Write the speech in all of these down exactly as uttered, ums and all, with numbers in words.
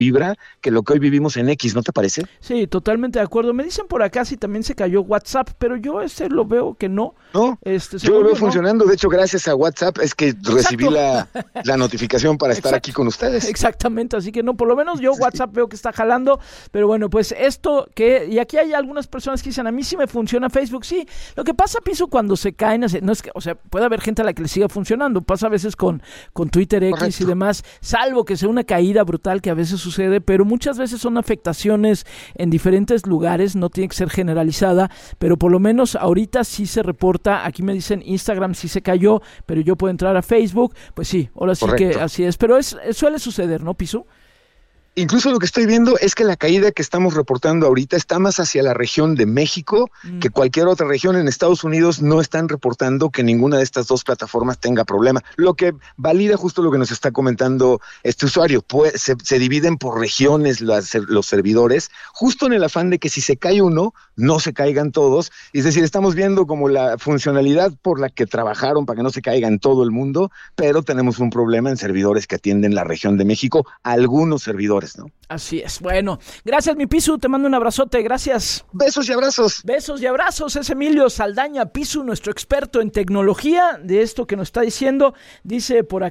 vibra que lo que hoy vivimos en X, ¿no te parece? Sí, totalmente de acuerdo. Me dicen por acá si también se cayó WhatsApp, pero yo ese lo veo que no. No, este, yo lo veo no. funcionando. De hecho, gracias a WhatsApp es que Exacto. recibí la, la notificación para estar Exacto. aquí con ustedes. Exactamente, así que no, por lo menos yo WhatsApp veo que está jalando, pero bueno, pues esto que, y aquí hay algunas personas que dicen, a mí sí me funciona Facebook, sí. Lo que pasa, Piso, cuando se caen, no es que, o sea, puede haber gente a la que le siga funcionando, pasa a veces con, con Twitter X Correcto. Y demás, salvo que sea una caída brutal que a veces sucede, pero muchas veces son afectaciones en diferentes lugares, no tiene que ser generalizada, pero por lo menos ahorita sí se reporta, aquí me dicen Instagram sí se cayó, pero yo puedo entrar a Facebook, pues sí, ahora sí Correcto. Que así es, pero es, suele suceder, ¿no, Piso? Incluso lo que estoy viendo es que la caída que estamos reportando ahorita está más hacia la región de México mm. que cualquier otra región. En Estados Unidos no están reportando que ninguna de estas dos plataformas tenga problema, lo que valida justo lo que nos está comentando este usuario. Pues, se, se dividen por regiones las, los servidores, justo en el afán de que si se cae uno, no se caigan todos. Es decir, estamos viendo como la funcionalidad por la que trabajaron para que no se caiga en todo el mundo, pero tenemos un problema en servidores que atienden la región de México, algunos servidores. ¿No? Así es. Bueno, gracias, mi Pisu, te mando un abrazote, gracias. Besos y abrazos. Besos y abrazos. Es Emilio Saldaña Pisu, nuestro experto en tecnología, de esto que nos está diciendo. Dice por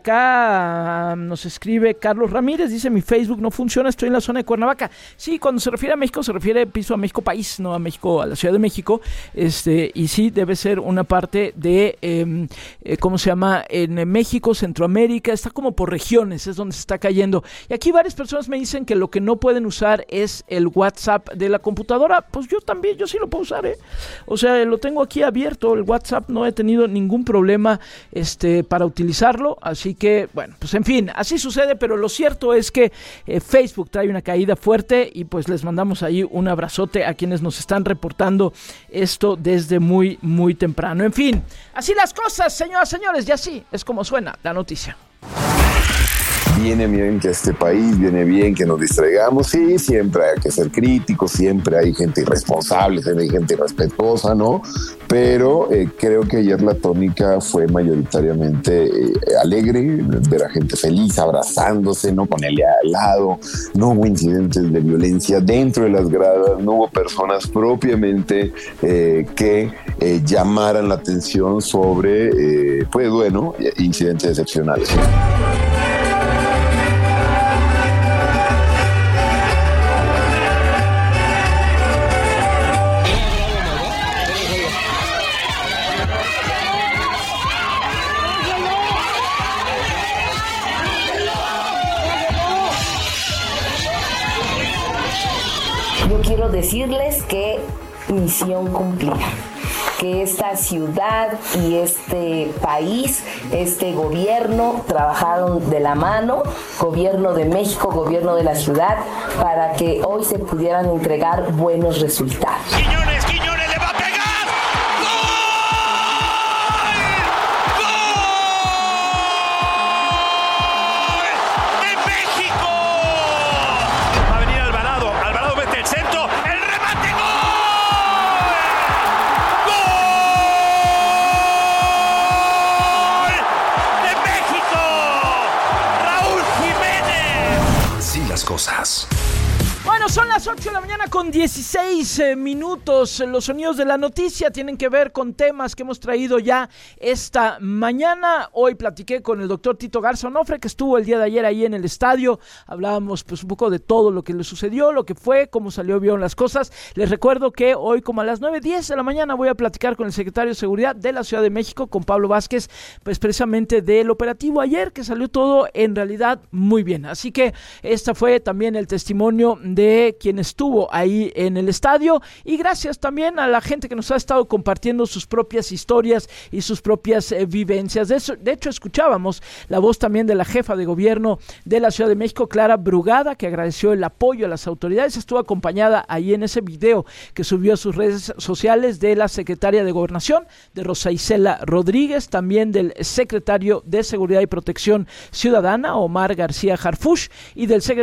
acá, nos escribe Carlos Ramírez, dice, mi Facebook no funciona, estoy en la zona de Cuernavaca. Sí, cuando se refiere a México, se refiere, Pisu, a México país, no a México, a la Ciudad de México. Este, y sí, debe ser una parte de, eh, eh, ¿cómo se llama? En México, Centroamérica, está como por regiones, es donde se está cayendo. Y aquí varias personas me dicen que lo que no pueden usar es el WhatsApp de la computadora. Pues yo también, yo sí lo puedo usar, ¿eh? O sea, lo tengo aquí abierto, el WhatsApp, no he tenido ningún problema este, para utilizarlo, así que, bueno, pues en fin, así sucede, pero lo cierto es que eh, Facebook trae una caída fuerte y pues les mandamos ahí un abrazote a quienes nos están reportando esto desde muy, muy temprano. En fin, así las cosas, señoras y señores, y así es como suena la noticia. Viene bien que este país, viene bien que nos distraigamos, sí, siempre hay que ser críticos, siempre hay gente irresponsable, siempre hay gente irrespetuosa, ¿no? Pero eh, creo que ayer la tónica fue mayoritariamente eh, alegre, ver a gente feliz, abrazándose, ¿no? Con el al lado, no hubo incidentes de violencia dentro de las gradas, no hubo personas propiamente eh, que eh, llamaran la atención sobre, eh, pues bueno, incidentes excepcionales. Yo quiero decirles que misión cumplida, que esta ciudad y este país, este gobierno trabajaron de la mano, gobierno de México, gobierno de la ciudad, para que hoy se pudieran entregar buenos resultados. Quiñones, Quiñones le va a pegar. Cosas. Bueno, son las ocho de la mañana con dieciséis eh, minutos. Los sonidos de la noticia tienen que ver con temas que hemos traído ya esta mañana. Hoy platiqué con el doctor Tito Garza Onofre, que estuvo el día de ayer ahí en el estadio. Hablábamos pues un poco de todo lo que le sucedió, lo que fue, cómo salió bien las cosas. Les recuerdo que hoy como a las nueve diez de la mañana voy a platicar con el secretario de Seguridad de la Ciudad de México, con Pablo Vázquez, pues precisamente del operativo ayer, que salió todo en realidad muy bien. Así que esta fue también el testimonio de quien estuvo ahí en el estadio, y gracias también a la gente que nos ha estado compartiendo sus propias historias y sus propias eh, vivencias. De, eso, de hecho, escuchábamos la voz también de la jefa de gobierno de la Ciudad de México, Clara Brugada, que agradeció el apoyo a las autoridades. Estuvo acompañada ahí en ese video que subió a sus redes sociales de la secretaria de Gobernación, de Rosa Isela Rodríguez, también del secretario de Seguridad y Protección Ciudadana, Omar García Harfuch, y del secretario de Seguridad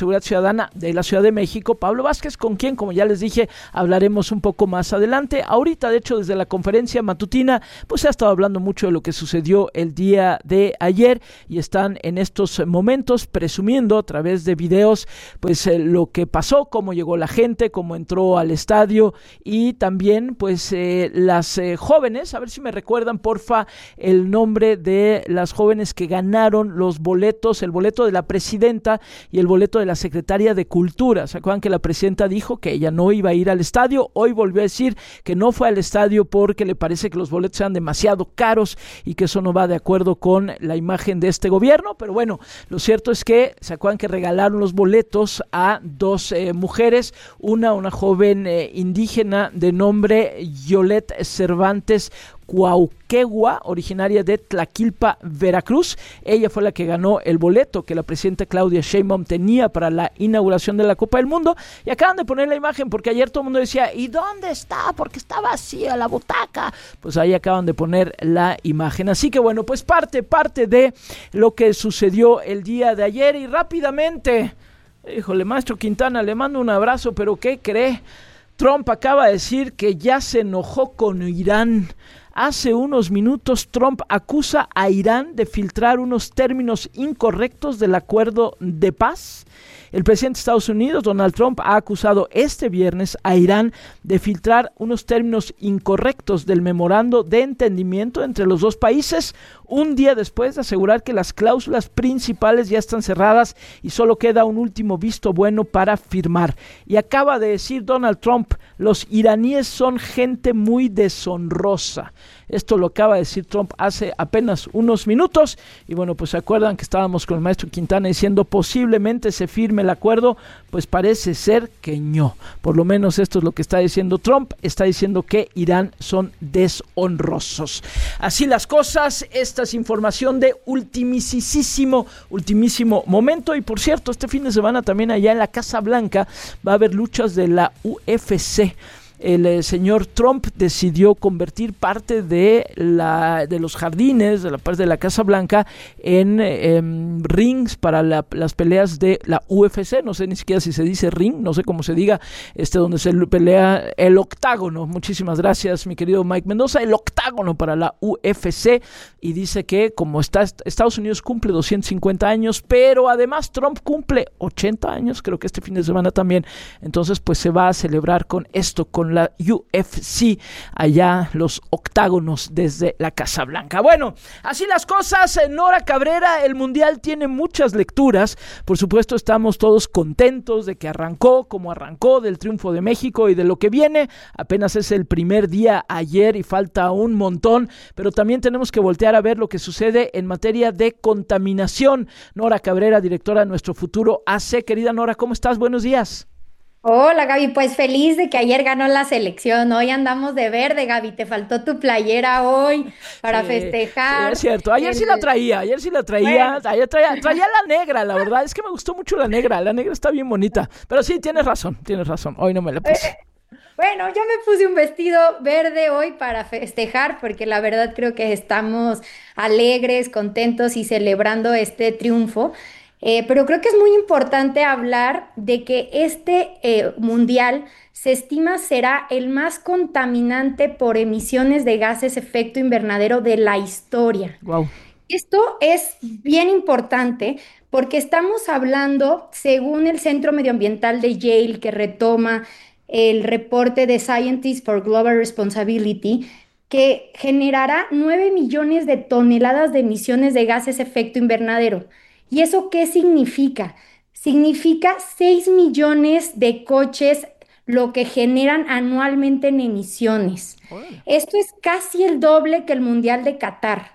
Seguridad Ciudadana de la Ciudad de México, Pablo Vázquez, con quien, como ya les dije, hablaremos un poco más adelante. Ahorita, de hecho, desde la conferencia matutina, pues se ha estado hablando mucho de lo que sucedió el día de ayer y están en estos momentos presumiendo a través de videos, pues eh, lo que pasó, cómo llegó la gente, cómo entró al estadio y también, pues, eh, las eh, jóvenes, a ver si me recuerdan, porfa, el nombre de las jóvenes que ganaron los boletos, el boleto de la presidenta y el boleto de la secretaria de Cultura. ¿Se acuerdan que la presidenta dijo que ella no iba a ir al estadio? Hoy volvió a decir que no fue al estadio porque le parece que los boletos eran demasiado caros y que eso no va de acuerdo con la imagen de este gobierno, pero bueno, lo cierto es que se acuerdan que regalaron los boletos a dos eh, mujeres, una, una joven eh, indígena de nombre Yolet Cervantes Cuauquegua, originaria de Tlaquilpa, Veracruz. Ella fue la que ganó el boleto que la presidenta Claudia Sheinbaum tenía para la inauguración de la Copa del Mundo, y acaban de poner la imagen porque ayer todo el mundo decía, ¿y dónde está? Porque está vacía la butaca. Pues ahí acaban de poner la imagen. Así que bueno, pues parte, parte de lo que sucedió el día de ayer. Y rápidamente, híjole, maestro Quintana, le mando un abrazo, pero ¿qué cree? Trump acaba de decir que ya se enojó con Irán. Hace unos minutos Trump acusa a Irán de filtrar unos términos incorrectos del acuerdo de paz. El presidente de Estados Unidos, Donald Trump, ha acusado este viernes a Irán de filtrar unos términos incorrectos del memorando de entendimiento entre los dos países, un día después de asegurar que las cláusulas principales ya están cerradas y solo queda un último visto bueno para firmar. Y acaba de decir Donald Trump, los iraníes son gente muy deshonrosa. Esto lo acaba de decir Trump hace apenas unos minutos. Y bueno, pues se acuerdan que estábamos con el maestro Quintana diciendo posiblemente se firme el acuerdo. Pues parece ser que no. Por lo menos esto es lo que está diciendo Trump. Está diciendo que Irán son deshonrosos. Así las cosas. Esta es información de ultimisísimo, ultimísimo momento. Y por cierto, este fin de semana también allá en la Casa Blanca va a haber luchas de la U F C. El eh, señor Trump decidió convertir parte de la de los jardines, de la parte de la Casa Blanca, en, en rings para la, las peleas de la U F C. No sé ni siquiera si se dice ring, no sé cómo se diga, este donde se pelea el octágono. Muchísimas gracias, mi querido Mike Mendoza. El octágono para la U F C. Y dice que como está Estados Unidos cumple doscientos cincuenta años, pero además Trump cumple ochenta años, creo que este fin de semana también. Entonces, pues se va a celebrar con esto, con la U F C, allá los octágonos desde la Casa Blanca. Bueno, así las cosas. Nora Cabrera, el Mundial tiene muchas lecturas. Por supuesto, estamos todos contentos de que arrancó como arrancó, del triunfo de México y de lo que viene. Apenas es el primer día ayer y falta un montón, pero también tenemos que voltear a ver lo que sucede en materia de contaminación. Nora Cabrera, directora de Nuestro Futuro A C. Querida Nora, ¿cómo estás? Buenos días. Hola Gaby, pues feliz de que ayer ganó la selección. Hoy andamos de verde, Gaby, te faltó tu playera hoy para sí, festejar. Sí, es cierto, ayer el... sí la traía, ayer sí la traía, bueno. ayer traía, traía la negra, la verdad, es que me gustó mucho la negra, la negra está bien bonita, pero sí, tienes razón, tienes razón, hoy no me la puse. Bueno, yo me puse un vestido verde hoy para festejar, porque la verdad creo que estamos alegres, contentos y celebrando este triunfo. Eh, pero creo que es muy importante hablar de que este eh, mundial se estima será el más contaminante por emisiones de gases efecto invernadero de la historia. Wow. Esto es bien importante porque estamos hablando, según el Centro Medioambiental de Yale, que retoma el reporte de Scientists for Global Responsibility, que generará nueve millones de toneladas de emisiones de gases efecto invernadero. ¿Y eso qué significa? Significa seis millones de coches lo que generan anualmente en emisiones. Bueno. Esto es casi el doble que el Mundial de Qatar.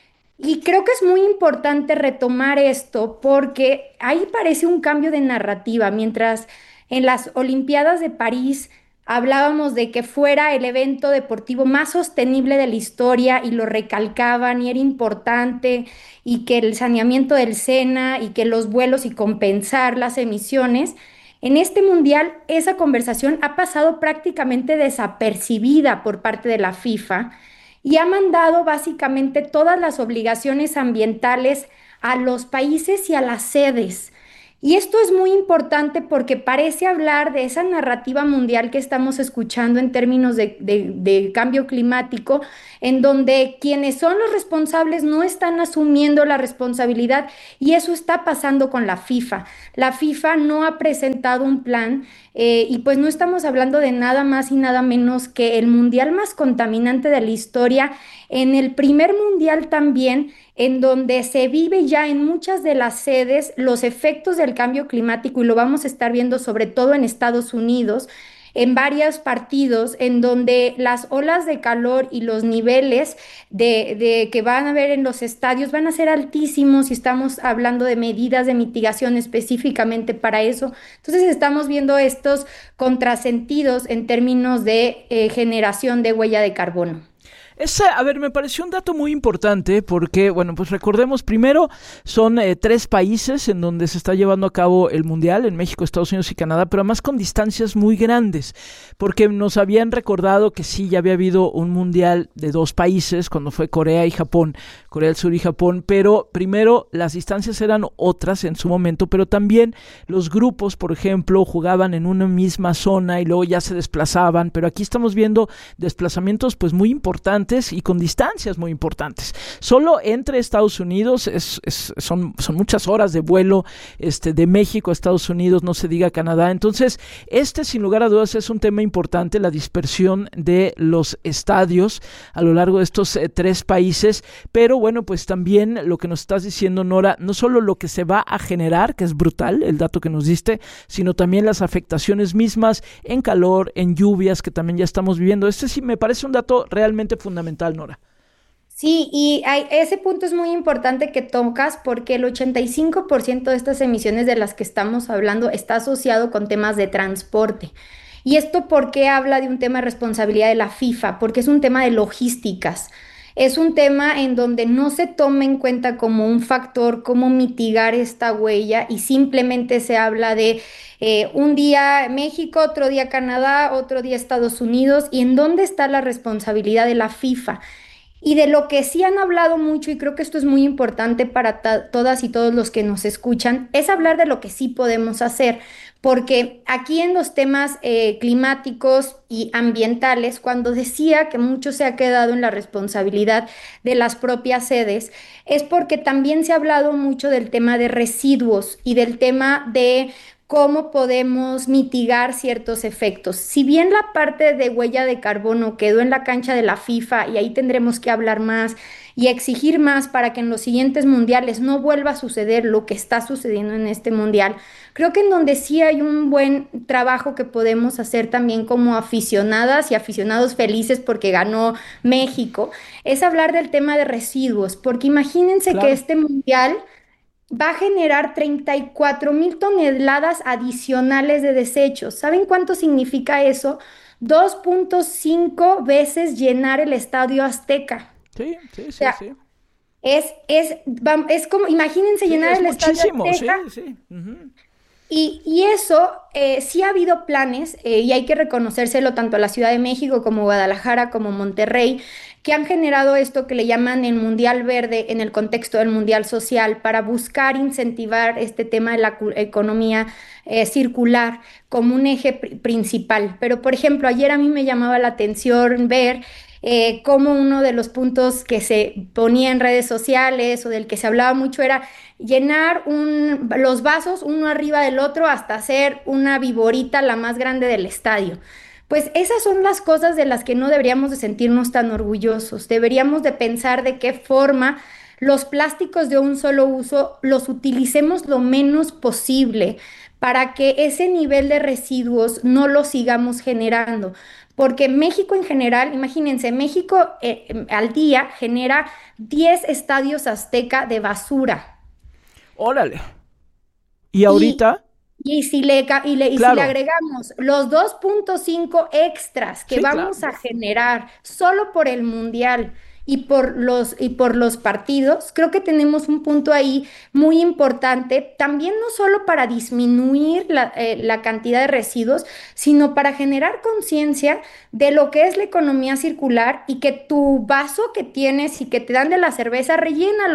Y creo que es muy importante retomar esto porque ahí parece un cambio de narrativa. Mientras en las Olimpiadas de París hablábamos de que fuera el evento deportivo más sostenible de la historia y lo recalcaban y era importante, y que el saneamiento del Sena y que los vuelos y compensar las emisiones, en este mundial esa conversación ha pasado prácticamente desapercibida por parte de la FIFA y ha mandado básicamente todas las obligaciones ambientales a los países y a las sedes. Y esto es muy importante porque parece hablar de esa narrativa mundial que estamos escuchando en términos de, de- de cambio climático, en donde quienes son los responsables no están asumiendo la responsabilidad y eso está pasando con la FIFA. La FIFA no ha presentado un plan eh, y pues no estamos hablando de nada más y nada menos que el mundial más contaminante de la historia, en el primer mundial también en donde se vive ya en muchas de las sedes los efectos del cambio climático y lo vamos a estar viendo sobre todo en Estados Unidos, en varios partidos en donde las olas de calor y los niveles de, de que van a haber en los estadios van a ser altísimos y estamos hablando de medidas de mitigación específicamente para eso. Entonces estamos viendo estos contrasentidos en términos de eh, generación de huella de carbono. Ese, a ver, me pareció un dato muy importante porque, bueno, pues recordemos, primero, son eh, tres países en donde se está llevando a cabo el Mundial, en México, Estados Unidos y Canadá, pero además con distancias muy grandes, porque nos habían recordado que sí, ya había habido un Mundial de dos países, cuando fue Corea y Japón, Corea del Sur y Japón, pero primero las distancias eran otras en su momento, pero también los grupos, por ejemplo, jugaban en una misma zona y luego ya se desplazaban, pero aquí estamos viendo desplazamientos pues muy importantes y con distancias muy importantes. Solo entre Estados Unidos es, es, son, son muchas horas de vuelo, este, de México a Estados Unidos, no se diga Canadá. Entonces, este sin lugar a dudas es un tema importante, la dispersión de los estadios a lo largo de estos eh, tres países, pero bueno, pues también lo que nos estás diciendo, Nora, no solo lo que se va a generar, que es brutal el dato que nos diste, sino también las afectaciones mismas en calor, en lluvias, que también ya estamos viviendo. Este sí me parece un dato realmente fundamental. fundamental, Nora. Sí, y hay- ese punto es muy importante que tocas porque el ochenta y cinco por ciento de estas emisiones de las que estamos hablando está asociado con temas de transporte. ¿Y esto por qué habla de un tema de responsabilidad de la FIFA? Porque es un tema de logísticas. Es un tema en donde no se toma en cuenta como un factor cómo mitigar esta huella y simplemente se habla de eh, un día México, otro día Canadá, otro día Estados Unidos y en dónde está la responsabilidad de la FIFA. Y de lo que sí han hablado mucho, y creo que esto es muy importante para ta- todas y todos los que nos escuchan, es hablar de lo que sí podemos hacer, porque aquí en los temas eh, climáticos y ambientales, cuando decía que mucho se ha quedado en la responsabilidad de las propias sedes, es porque también se ha hablado mucho del tema de residuos y del tema de cómo podemos mitigar ciertos efectos. Si bien la parte de huella de carbono quedó en la cancha de la FIFA y ahí tendremos que hablar más y exigir más para que en los siguientes mundiales no vuelva a suceder lo que está sucediendo en este mundial, creo que en donde sí hay un buen trabajo que podemos hacer también como aficionadas y aficionados felices porque ganó México, es hablar del tema de residuos, porque imagínense que Claro. este mundial va a generar treinta y cuatro mil toneladas adicionales de desechos. ¿Saben cuánto significa eso? dos punto cinco veces llenar el Estadio Azteca. Sí, sí, O sí, sea, sí. es, es, vam- es como, imagínense Sí, llenar es el Estadio muchísimo, sí, Azteca sí. Ujú. y, y eso, eh, sí ha habido planes, eh, y hay que reconocérselo tanto a la Ciudad de México como Guadalajara como Monterrey, que han generado esto que le llaman el Mundial Verde en el contexto del Mundial Social para buscar incentivar este tema de la cu- economía eh, circular como un eje pri- principal. Pero, por ejemplo, ayer a mí me llamaba la atención ver eh, cómo uno de los puntos que se ponía en redes sociales o del que se hablaba mucho era llenar un- los vasos uno arriba del otro hasta hacer una viborita la más grande del estadio. Pues esas son las cosas de las que no deberíamos de sentirnos tan orgullosos. Deberíamos de pensar de qué forma los plásticos de un solo uso los utilicemos lo menos posible para que ese nivel de residuos no lo sigamos generando. Porque México en general, imagínense, México eh, em, al día genera diez estadios azteca de basura. Órale. Y Y, ahorita, y si le, ca- y le- y si le claro, agregamos los dos punto cinco extras que sí, claro. vamos a generar solo por el mundial y por los, y por los partidos, creo que tenemos un punto ahí muy importante, también no solo para disminuir la, eh, la cantidad de residuos, sino para generar conciencia de lo que es la economía circular y que tu vaso que tienes y que te dan de la cerveza, rellénalo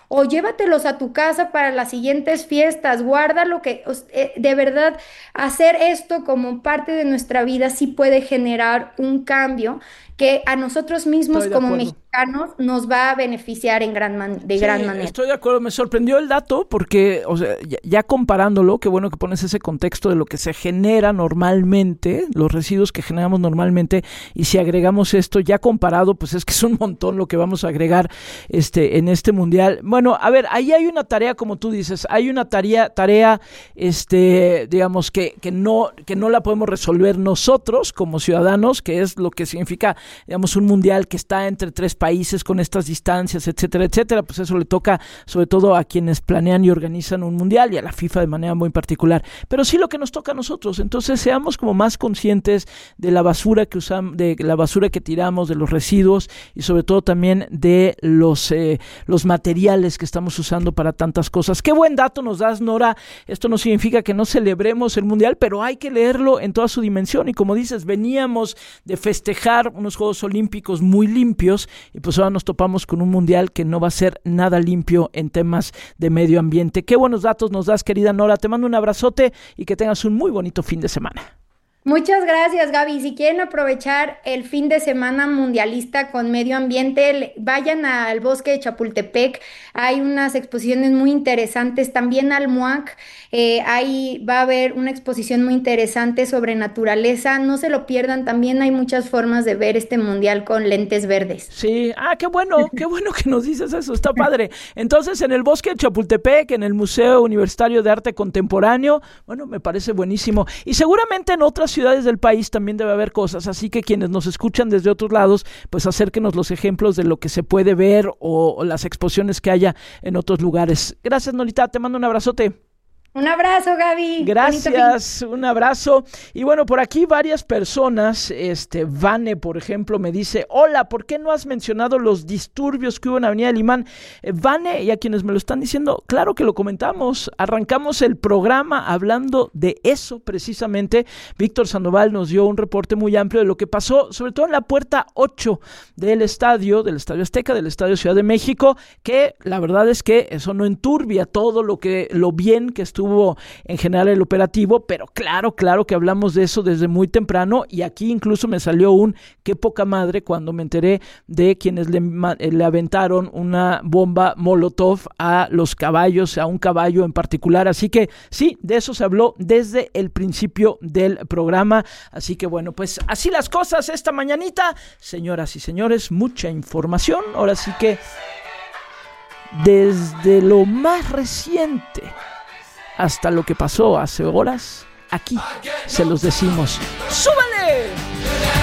o llévatelos a tu casa para las siguientes fiestas, guarda lo que, de verdad, hacer esto como parte de nuestra vida sí puede generar un cambio que a nosotros mismos Estoy de como acuerdo. mexicanos nos va a beneficiar en gran man- de Sí, gran manera. estoy de acuerdo, me sorprendió el dato porque, o sea, ya, ya comparándolo, qué bueno que pones ese contexto de lo que se genera normalmente, los residuos que generamos normalmente, y si agregamos esto ya comparado, pues es que es un montón lo que vamos a agregar este en este mundial. Bueno, a ver, ahí hay una tarea, como tú dices, hay una tarea, tarea, este, digamos que, que no, que no la podemos resolver nosotros como ciudadanos, que es lo que significa, digamos, un mundial que está entre tres países con estas distancias, etcétera, etcétera. Pues eso le toca sobre todo a quienes planean y organizan un mundial y a la FIFA de manera muy particular. Pero sí lo que nos toca a nosotros. Entonces seamos como más conscientes de la basura que usamos, de la basura que tiramos, de los residuos y sobre todo también de los, eh, los materiales que estamos usando para tantas cosas. Qué buen dato nos das, Nora. Esto no significa que no celebremos el mundial, pero hay que leerlo en toda su dimensión. Y como dices, veníamos de festejar unos Juegos Olímpicos muy limpios y pues ahora nos topamos con un mundial que no va a ser nada limpio en temas de medio ambiente. Qué buenos datos nos das, querida Nora. Te mando un abrazote y que tengas un muy bonito fin de semana. Muchas gracias, Gaby. Si quieren aprovechar el fin de semana mundialista con medio ambiente, le- vayan al bosque de Chapultepec. Hay unas exposiciones muy interesantes. También al MUAC, eh, ahí va a haber una exposición muy interesante sobre naturaleza. No se lo pierdan. También hay muchas formas de ver este mundial con lentes verdes. Sí, ah, qué bueno, qué bueno que nos dices eso, está padre. Entonces, en el bosque de Chapultepec, en el Museo Universitario de Arte Contemporáneo, bueno, me parece buenísimo. Y seguramente en otras ciudades del país también debe haber cosas, así que quienes nos escuchan desde otros lados, pues acérquenos los ejemplos de lo que se puede ver o, o las exposiciones que haya en otros lugares. Gracias, Norita, te mando un abrazote. Un abrazo, Gaby. Gracias, un abrazo. Y bueno, por aquí varias personas, este, Vane, por ejemplo, me dice, hola, ¿por qué no has mencionado los disturbios que hubo en Avenida del Imán? Eh, Vane, y a quienes me lo están diciendo, claro que lo comentamos, arrancamos el programa hablando de eso precisamente. Víctor Sandoval nos dio un reporte muy amplio de lo que pasó, sobre todo en la puerta ocho del estadio, del Estadio Azteca, del Estadio Ciudad de México, que la verdad es que eso no enturbia todo lo que, lo bien que estuvo Estuvo en general el operativo, pero claro, claro que hablamos de eso desde muy temprano y aquí incluso me salió un qué poca madre cuando me enteré de quienes le, le aventaron una bomba Molotov a los caballos, a un caballo en particular, así que sí, de eso se habló desde el principio del programa, así que bueno, pues así las cosas esta mañanita, señoras y señores, mucha información, ahora sí que desde lo más reciente hasta lo que pasó hace horas, aquí se los decimos. ¡Súbale!